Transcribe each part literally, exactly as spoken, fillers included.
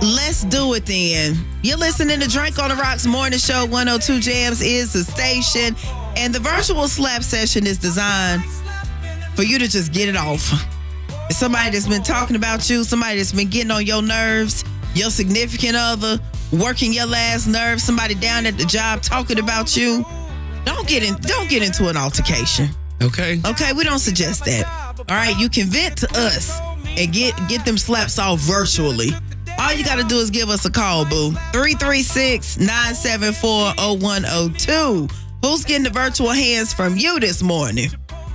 Let's do it then. You're listening to Drink on the Rocks Morning Show. one oh two Jams is the station. And the virtual slap session is designed for you to just get it off. It's somebody that's been talking about you, somebody that's been getting on your nerves, your significant other, working your last nerve, somebody down at the job talking about you. Don't get in, don't get into an altercation. Okay. Okay, we don't suggest that. All right, you can vent to us and get get them slaps off virtually. All you got to do is give us a call, boo. three three six, nine seven four, oh one oh two. Who's getting the virtual hands from you this morning?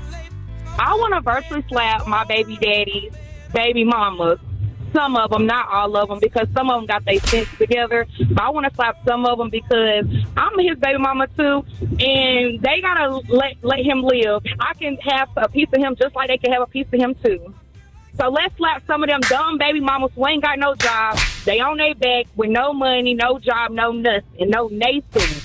I want to virtually slap my baby daddy's baby mamas. Some of them, not all of them, because some of them got their sense together. But I want to slap some of them because I'm his baby mama too, and they gotta let let him live. I can have a piece of him just like they can have a piece of him too. So let's slap some of them dumb baby mamas who ain't got no job. They on their back with no money, no job, no nothing, no nothing.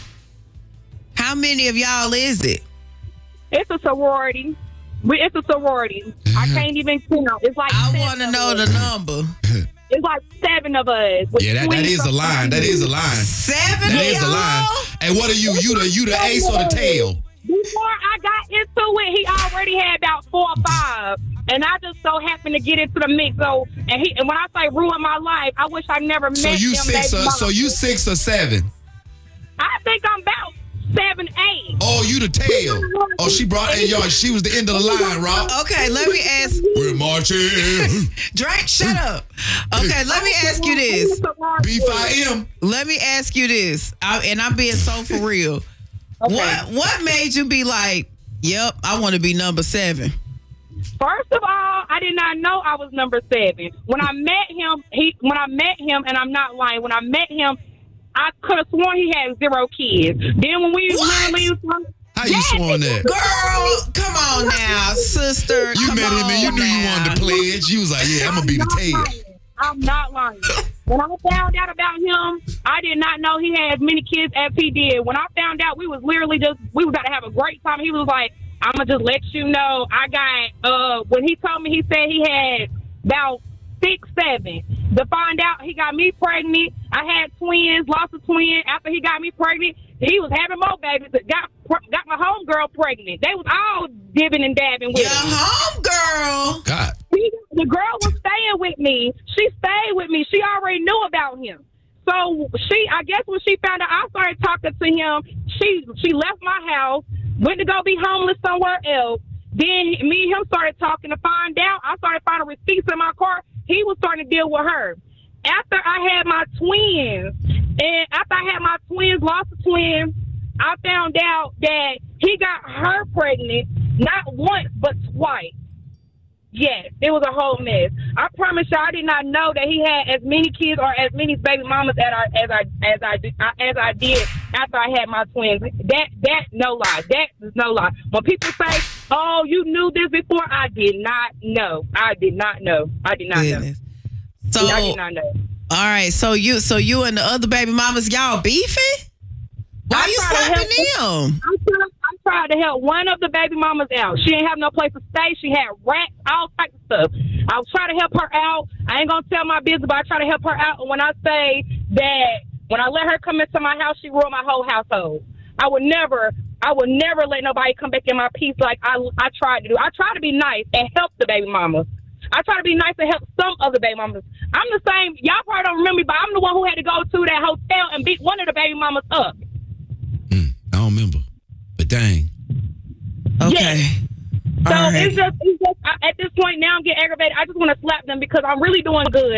How many of y'all is it? It's a sorority. It's a sorority. I can't even count. It's like I want to know the number. It's like seven of us. Yeah, that, that is a line. That is a line. Seven That of is a y'all? line. And what are you? You the you the ace or the tail? Before I got into it, he already had about four or five. And I just so happened to get into the mix. So, and he, and when I say ruin my life, I wish I never met So you him. six or so you six or seven? I think I'm about seven, eight. Oh, you the tail. Oh, she brought hey, y'all. She was the end of the line, Rob. Okay, let me ask. We're marching. Drake, shut up. Okay, let me ask you this. B five M. Let me ask you this, I, and I'm being so for real. Okay. What what made you be like, yep, I want to be number seven? First of all, I did not know I was number seven. When I met him, he when I met him, and I'm not lying, when I met him, I could have sworn he had zero kids. Then when we What? really How you sworn that? Girl, come on now, sister. You come met him and you on knew you now. wanted to pledge. You was like, yeah, I'm gonna be the not tail. lying. I'm not lying. When I found out about him, I did not know he had as many kids as he did. When I found out, we was literally just, we was about to have a great time. He was like, I'm going to just let you know. I got, uh, when he told me, he said he had about six, seven. To find out he got me pregnant. I had twins, lost a twin. After he got me pregnant, he was having more babies. Got got my homegirl pregnant. They was all dibbing and dabbing with Your him. homegirl. God. He, the girl was staying with me. She stayed with me. She already knew about him. So she, I guess when she found out I started talking to him, she she left my house, went to go be homeless somewhere else. Then me and him started talking to find out. I started finding receipts in my car. He was starting to deal with her. After I had my twins, and after I had my twins, lost a twin, I found out that he got her pregnant, not once, but twice. Yes, it was a whole mess. I promise you, I did not know that he had as many kids or as many baby mamas as I as I as I as I did after I had my twins. That that no lie. That is no lie. When people say, "Oh, you knew this before," I did not know. I did not know. I did not Goodness. know. So, I did not know. all right. So you, so you and the other baby mamas, y'all beefing? Why I you try to slapping help- them? I'm trying, I'm trying to help one of the baby mamas out. She didn't have no place to stay. She had rats, all types of stuff. I was trying to help her out. I ain't gonna tell my business, but I try to help her out. And when I say that, when I let her come into my house, she ruined my whole household. I would never, I would never let nobody come back in my peace like I, I tried to do. I try to be nice and help the baby mamas. I try to be nice and help some other baby mamas. I'm the same. Y'all probably don't remember me, but I'm the one who had to go to that hotel and beat one of the baby mamas up. Mm, I don't remember, but dang. Okay. Yes. So All right. it's just, it's just I, at this point now I'm getting aggravated. I just want to slap them because I'm really doing good.